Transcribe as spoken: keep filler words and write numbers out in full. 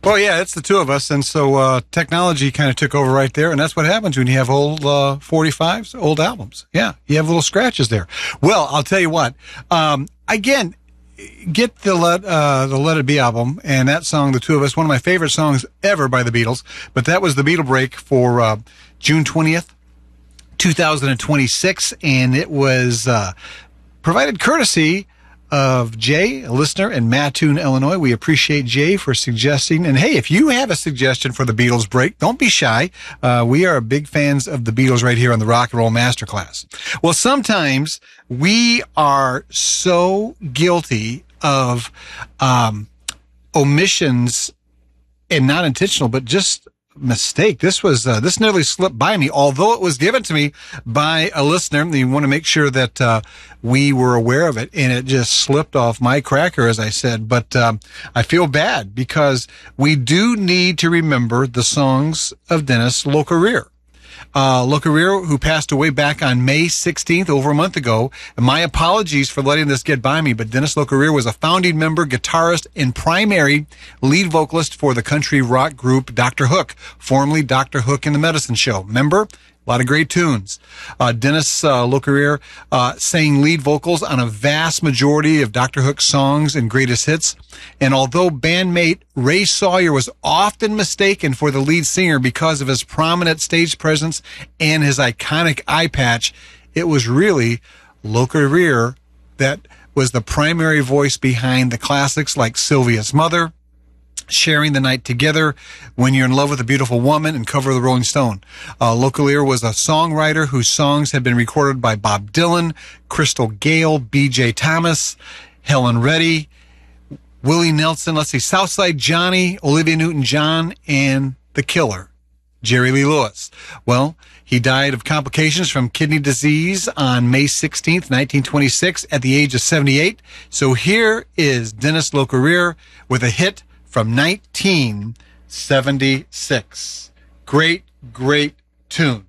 Well, yeah, it's the two of us, and so uh, technology kind of took over right there, and that's what happens when you have old uh, forty-fives, old albums. Yeah, you have little scratches there. Well, I'll tell you what. Um, again, get the Let uh, the Let It Be album, and that song, The Two of Us, one of my favorite songs ever by the Beatles. But that was the Beatle break for uh, June twentieth, two thousand twenty-six, and it was uh, provided courtesy of Jay, a listener in Mattoon, Illinois. We appreciate Jay for suggesting. And hey, if you have a suggestion for the Beatles break, don't be shy. Uh, we are big fans of the Beatles right here on the Rock and Roll Masterclass. Well, sometimes we are so guilty of um, omissions, and not intentional, but just mistake. This was, uh, this nearly slipped by me, although it was given to me by a listener. You want to make sure that, uh, we were aware of it, and it just slipped off my cracker, as I said. But, um, I feel bad because we do need to remember the songs of Dennis Locorrier. Uh, Locorrier, who passed away back on May sixteenth, over a month ago. And my apologies for letting this get by me, but Dennis Locorrier was a founding member, guitarist, and primary lead vocalist for the country rock group Doctor Hook, formerly Doctor Hook and the Medicine Show. Remember? A lot of great tunes. Uh, Dennis uh, Locorrier uh, sang lead vocals on a vast majority of Doctor Hook's songs and greatest hits. And although bandmate Ray Sawyer was often mistaken for the lead singer because of his prominent stage presence and his iconic eye patch, it was really Locorrier that was the primary voice behind the classics like Sylvia's Mother, Sharing the Night Together, When You're in Love with a Beautiful Woman, and Cover of the Rolling Stone. Uh, Locorrier was a songwriter whose songs had been recorded by Bob Dylan, Crystal Gayle, B J Thomas, Helen Reddy, Willie Nelson, let's see, Southside Johnny, Olivia Newton-John, and The Killer, Jerry Lee Lewis. Well, he died of complications from kidney disease on May sixteenth, nineteen twenty-six, at the age of seventy-eight. So here is Dennis Locorrier with a hit from nineteen seventy-six. Great, great tune.